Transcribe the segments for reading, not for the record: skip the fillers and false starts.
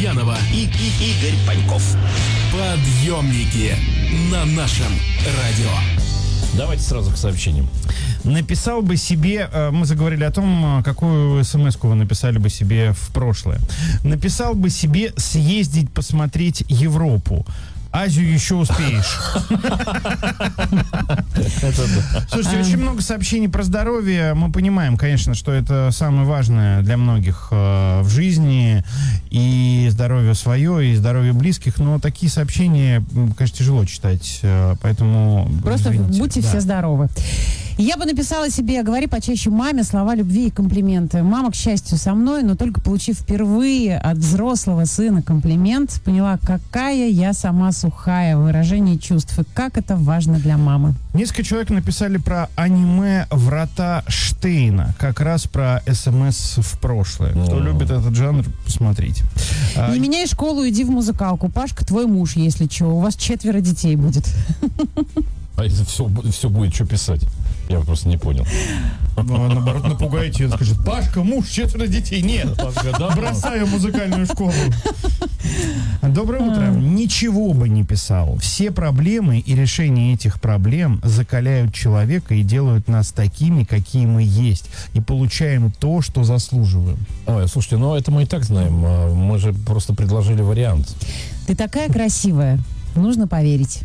Демьянова и Игорь Паньков. Подъемники на нашем радио. Давайте сразу к сообщениям. Написал бы себе, мы заговорили о том, какую смс-ку вы написали бы себе в прошлое. Написал бы себе съездить посмотреть Европу. Азию еще успеешь. Слушайте, очень много сообщений про здоровье. Мы понимаем, конечно, что это самое важное для многих в жизни. И здоровье свое, и здоровье близких. Но такие сообщения, конечно, тяжело читать. Поэтому просто извините. будьте все здоровы. Я бы написала себе: говори почаще маме слова любви и комплименты. Мама, к счастью, со мной, но только получив впервые от взрослого сына комплимент, поняла, какая я сама сухая в выражении чувств, и как это важно для мамы. Несколько человек написали про аниме «Врата Штейна», как раз про СМС в прошлое. Кто любит этот жанр, посмотрите. Не меняй школу, иди в музыкалку. Пашка твой муж, если что. У вас 4 детей будет. А это все будет что писать? Я просто не понял. Наоборот, напугаете, скажет: Пашка, муж, 4 детей. Нет, бросаю музыкальную школу. Доброе утро. Ничего бы не писал. Все проблемы и решение этих проблем закаляют человека и делают нас такими, какие мы есть. И получаем то, что заслуживаем. Ой, слушайте, ну это мы и так знаем. Мы же просто предложили вариант. Ты такая красивая. Нужно поверить.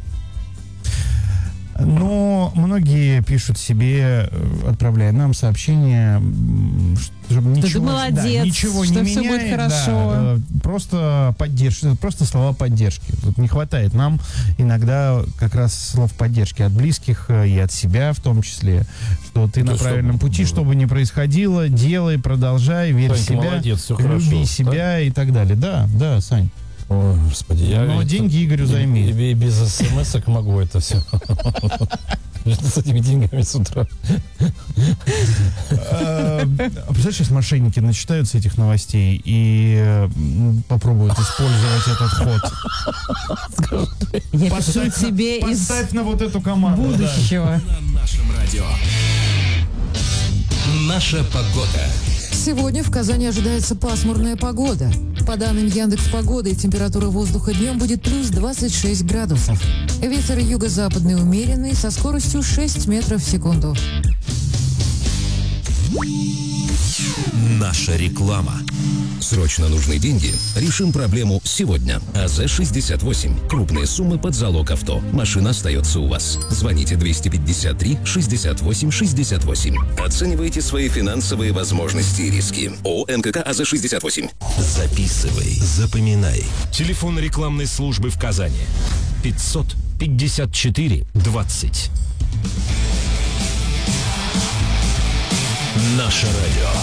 Но многие пишут себе, отправляя нам сообщения, чтобы ничего, ты молодец, да, ничего что не все меняет, будет хорошо. Да, просто поддержка, просто слова поддержки. Тут не хватает нам иногда как раз слов поддержки от близких и от себя в том числе, что ты на правильном пути, что бы ни происходило, делай, продолжай, верь в себя, молодец, все люби хорошо, себя и так далее. Да, Сань. Ой, господи, Но деньги Игорю займи. И без смс-ок могу это все. С этими деньгами с утра. Представляешь, сейчас мошенники начитаются этих новостей и попробуют использовать этот ход. Я пишу себе из Поставь на вот эту команду будущего. На нашем радио. Наша погода. Сегодня в Казани ожидается пасмурная погода. По данным Яндекс.Погоды, температура воздуха днем будет плюс 26 градусов. Ветер юго-западный умеренный со скоростью 6 метров в секунду. Наша реклама. Срочно нужны деньги? Решим проблему сегодня. АЗ-68. Крупные суммы под залог авто. Машина остается у вас. Звоните 253-68-68. Оценивайте свои финансовые возможности и риски. ООО НКК АЗ-68. Записывай, запоминай. Телефон рекламной службы в Казани. 554-20. Наше радио.